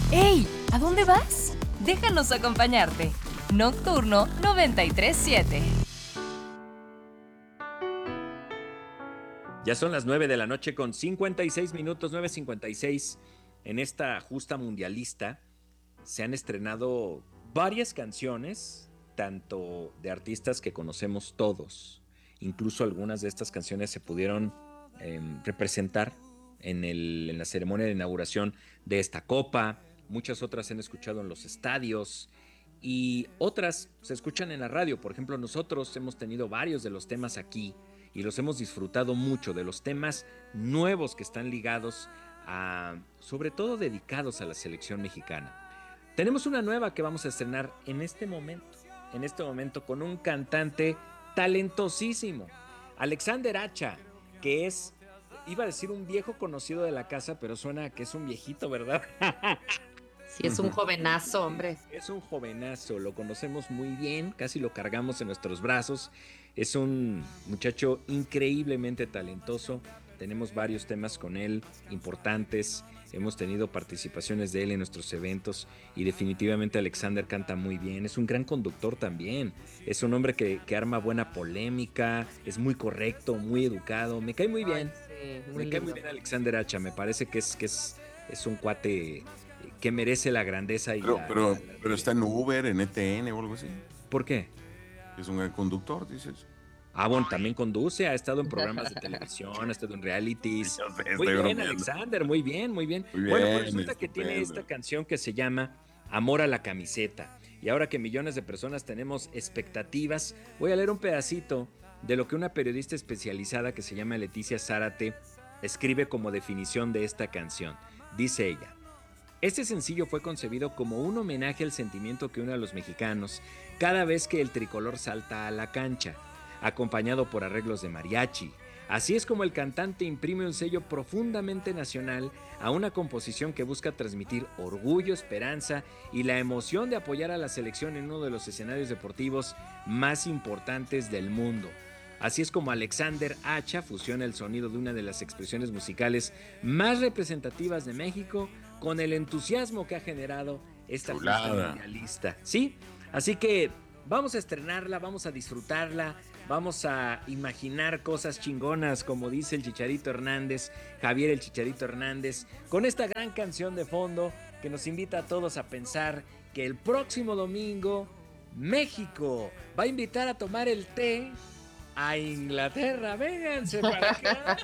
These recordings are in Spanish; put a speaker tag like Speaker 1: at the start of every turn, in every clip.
Speaker 1: ¡Ey! ¿A dónde vas? Déjanos acompañarte. Nocturno 937.
Speaker 2: Ya son las 9 de la noche con 56 minutos, 9:56. En esta justa mundialista se han estrenado varias canciones, tanto de artistas que conocemos todos. Incluso algunas de estas canciones se pudieron representar en la ceremonia de inauguración de esta copa. Muchas otras se han escuchado en los estadios y otras se escuchan en la radio. Por ejemplo, nosotros hemos tenido varios de los temas aquí y los hemos disfrutado mucho, de los temas nuevos que están ligados a, sobre todo dedicados a la selección mexicana. Tenemos una nueva que vamos a estrenar en este momento con un cantante talentosísimo, Alexander Acha, que es, iba a decir un viejo conocido de la casa, pero suena que es un viejito, ¿verdad?
Speaker 3: Sí, es un jovenazo, hombre.
Speaker 2: Es un jovenazo, lo conocemos muy bien, casi lo cargamos en nuestros brazos. Es un muchacho increíblemente talentoso. Tenemos varios temas con él importantes. Hemos tenido participaciones de él en nuestros eventos y definitivamente Alexander canta muy bien. Es un gran conductor también. Es un hombre que arma buena polémica, es muy correcto, muy educado. Me cae muy bien.
Speaker 3: Ay, sí, muy
Speaker 2: Me cae muy
Speaker 3: lindo.
Speaker 2: bien Alexander Hacha. Me parece que es un cuate que merece la grandeza y
Speaker 4: Pero está en Uber, en ETN o algo así.
Speaker 2: ¿Por qué?
Speaker 4: Es un gran conductor, dices.
Speaker 2: Ah, bueno, también conduce, ha estado en programas de televisión, ha estado en realities.
Speaker 4: Yo sé,
Speaker 2: Muy
Speaker 4: estoy
Speaker 2: bien,
Speaker 4: bromeando.
Speaker 2: Alexander, muy bien, muy bien.
Speaker 4: Muy
Speaker 2: Bueno, pues
Speaker 4: bien,
Speaker 2: resulta que tiene
Speaker 4: estupendo.
Speaker 2: esta canción que se llama Amor a la camiseta. Y ahora que millones de personas tenemos expectativas, voy a leer un pedacito de lo que una periodista especializada que se llama Leticia Zárate escribe como definición de esta canción. Dice ella: este sencillo fue concebido como un homenaje al sentimiento que une a los mexicanos cada vez que el tricolor salta a la cancha, acompañado por arreglos de mariachi. Así es como el cantante imprime un sello profundamente nacional a una composición que busca transmitir orgullo, esperanza y la emoción de apoyar a la selección en uno de los escenarios deportivos más importantes del mundo. Así es como Alexander Hacha fusiona el sonido de una de las expresiones musicales más representativas de México con el entusiasmo que ha generado esta justa
Speaker 4: Chulada.
Speaker 2: mundialista. ¿Sí? Así que vamos a estrenarla, vamos a disfrutarla, vamos a imaginar cosas chingonas, como dice el Chicharito Hernández, Javier el Chicharito Hernández, con esta gran canción de fondo que nos invita a todos a pensar que el próximo domingo México va a invitar a tomar el té a Inglaterra. Vénganse para acá.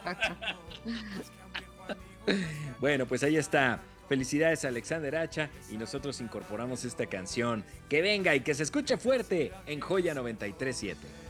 Speaker 2: Bueno, pues ahí está. Felicidades a Alexander Hacha y nosotros incorporamos esta canción. Que venga y que se escuche fuerte en Joya 937.